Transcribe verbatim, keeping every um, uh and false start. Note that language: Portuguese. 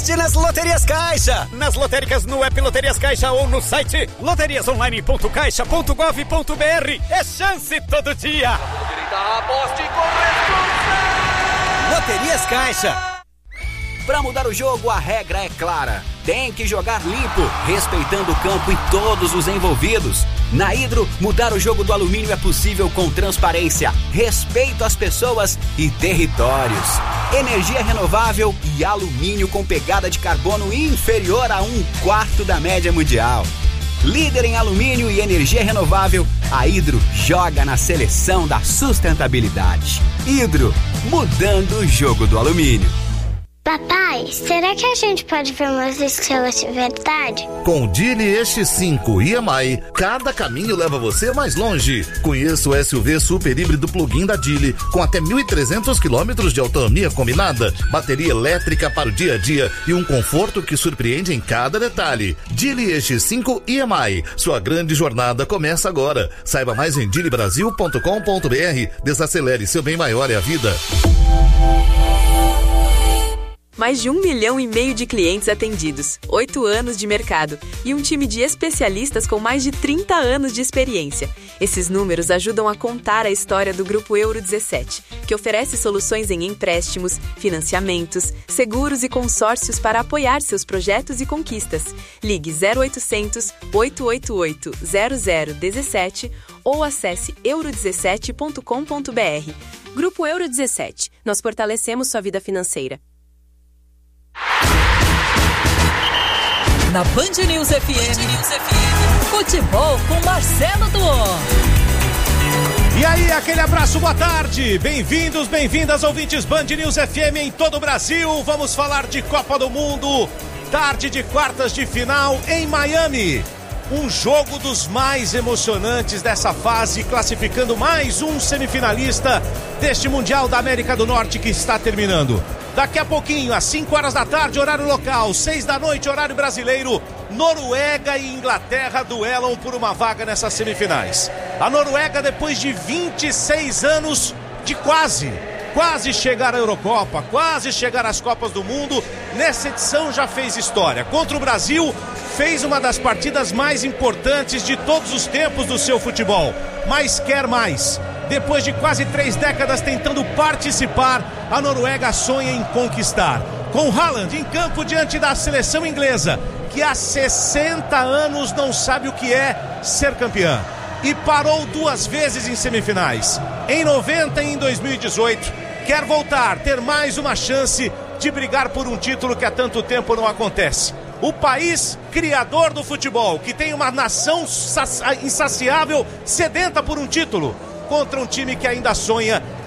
aposte nas Loterias Caixa. Nas lotéricas, no app Loterias Caixa ou no site loterias online ponto caixa ponto gov ponto br. É chance todo dia. Aposte com Loterias Caixa. Para mudar o jogo, a regra é clara. Tem que jogar limpo, respeitando o campo e todos os envolvidos. Na Hidro, mudar o jogo do alumínio é possível com transparência, respeito às pessoas e territórios. Energia renovável e alumínio com pegada de carbono inferior a um quarto da média mundial. Líder em alumínio e energia renovável, a Hidro joga na seleção da sustentabilidade. Hidro, mudando o jogo do alumínio. Papai, será que a gente pode ver umas estrelas de verdade? Com o Geely E X cinco e M I, cada caminho leva você mais longe. Conheça o S U V super híbrido plug-in da Geely, com até mil e trezentos quilômetros de autonomia combinada, bateria elétrica para o dia a dia e um conforto que surpreende em cada detalhe. Geely E X cinco e M I, sua grande jornada começa agora. Saiba mais em geely brasil ponto com ponto br. Desacelere, seu bem maior é a vida. Mais de um milhão e meio de clientes atendidos, oito anos de mercado e um time de especialistas com mais de trinta anos de experiência. Esses números ajudam a contar a história do Grupo Euro dezessete, que oferece soluções em empréstimos, financiamentos, seguros e consórcios para apoiar seus projetos e conquistas. Ligue zero oitocentos, oito oito oito, zero zero um sete ou acesse euro dezessete ponto com ponto br. Grupo Euro dezessete. Nós fortalecemos sua vida financeira. Na Band News F M, futebol com Marcelo Duó. E aí, aquele abraço, boa tarde. Bem-vindos, bem-vindas, ouvintes Band News F M em todo o Brasil. Vamos falar de Copa do Mundo, tarde de quartas de final em Miami. Um jogo dos mais emocionantes dessa fase, classificando mais um semifinalista deste Mundial da América do Norte que está terminando. Daqui a pouquinho, às cinco horas da tarde, horário local, seis da noite, horário brasileiro, Noruega e Inglaterra duelam por uma vaga nessas semifinais. A Noruega, depois de vinte e seis anos de quase, quase chegar à Eurocopa, quase chegar às Copas do Mundo, nessa edição já fez história. Contra o Brasil, fez uma das partidas mais importantes de todos os tempos do seu futebol, mas quer mais. Depois de quase três décadas tentando participar, a Noruega sonha em conquistar. Com Haaland em campo diante da seleção inglesa, que há sessenta anos não sabe o que é ser campeã. E parou duas vezes em semifinais, em noventa e em dois mil e dezoito. Quer voltar, ter mais uma chance de brigar por um título que há tanto tempo não acontece. O país criador do futebol, que tem uma nação insaciável, sedenta por um título, contra um time que ainda sonha